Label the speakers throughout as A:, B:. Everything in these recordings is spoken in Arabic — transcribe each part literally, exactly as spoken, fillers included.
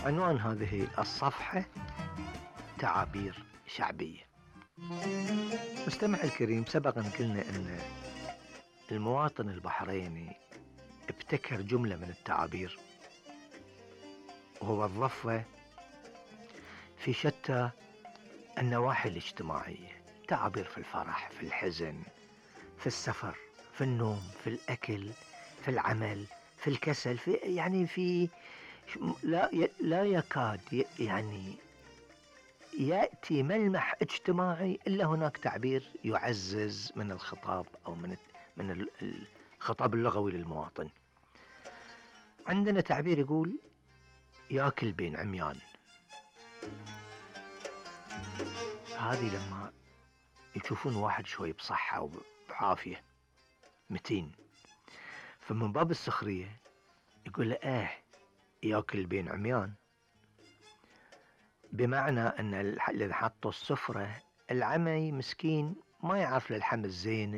A: عنوان هذه الصفحة: تعابير شعبية. مستمع الكريم، سبقا قلنا أن المواطن البحريني ابتكر جملة من التعابير ووظفها في شتى النواحي الاجتماعية. تعابير في الفرح، في الحزن، في السفر، في النوم، في الأكل، في العمل، في الكسل، في يعني في لا لا يكاد يعني يأتي ملمح اجتماعي إلا هناك تعبير يعزز من الخطاب أو من من الخطاب اللغوي للمواطن. عندنا تعبير يقول: ياكل بين عميان. هذه لما يشوفون واحد شوي بصحة وبعافية متين، فمن باب السخرية يقول له: اه ياكل بين عميان، بمعنى ان اللي حطوا السفرة العمي مسكين ما يعرف للحم الزينة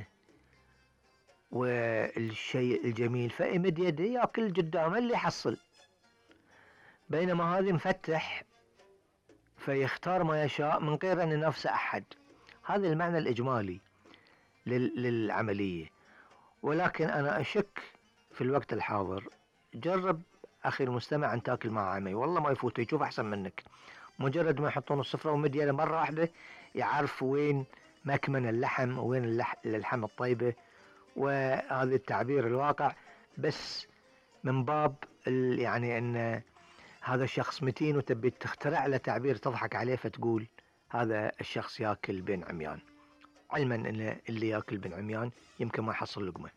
A: والشيء الجميل، فيمد يده ياكل قدامه اللي يحصل، بينما هذا مفتح فيختار ما يشاء من غير ان ينافس احد. هذا المعنى الاجمالي للعملية. ولكن انا اشك في الوقت الحاضر، جرب اخي المستمع ان تاكل مع عمي، والله ما يفوت، يشوف احسن منك. مجرد ما يحطون السفرة ومدينة مرة واحدة يعرف وين مكمن اللحم وين اللح... اللحم الطيبة. وهذا التعبير الواقع، بس من باب ال... يعني ان هذا الشخص متين وتبي تخترع له تعبير تضحك عليه، فتقول هذا الشخص ياكل بين عميان، علما ان اللي ياكل بين عميان يمكن ما يحصل لقمة.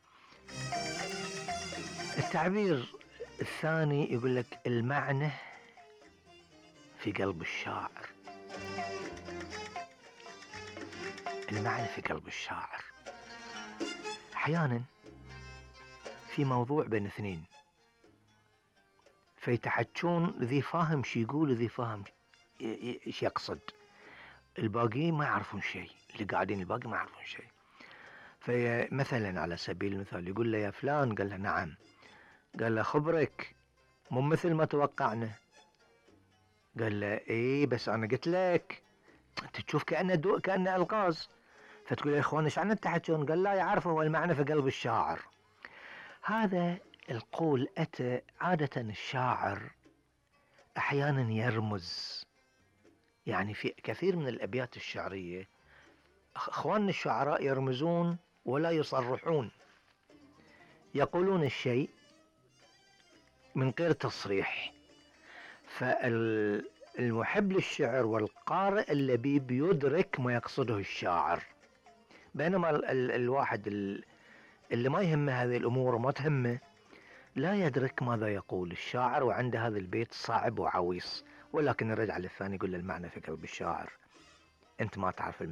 A: التعبير الثاني يقول لك: المعنى في قلب الشاعر. المعنى في قلب الشاعر. احيانا في موضوع بين اثنين فيتحجون، ذي فاهم شي يقول وذي فاهم ايش يقصد، الباقيين ما يعرفون شيء، اللي قاعدين الباقي ما يعرفون شيء. فمثلا على سبيل المثال يقول له: يا فلان. قال له: نعم. قال له: خبرك مو مثل ما توقعنا. قال له: ايه بس انا قلت لك. انت تشوف كأنه دو كأنه الغاز. فتقول: يا اخوان ايش عن التحجون؟ قال: لا، يعرف هو المعنى في قلب الشاعر. هذا القول أتى عادة الشاعر أحيانا يرمز، يعني في كثير من الأبيات الشعرية أخوان الشعراء يرمزون ولا يصرحون، يقولون الشيء من غير تصريح. فالمحب للشعر والقارئ اللبيب يدرك ما يقصده الشاعر، بينما ال ال الواحد اللي ما يهمه هذه الأمور وما تهمه لا يدرك ماذا يقول الشاعر، وعنده هذا البيت صعب وعويص. ولكن الرجع للثاني يقول: المعنى في قلب الشاعر. انت ما تعرف المعنى.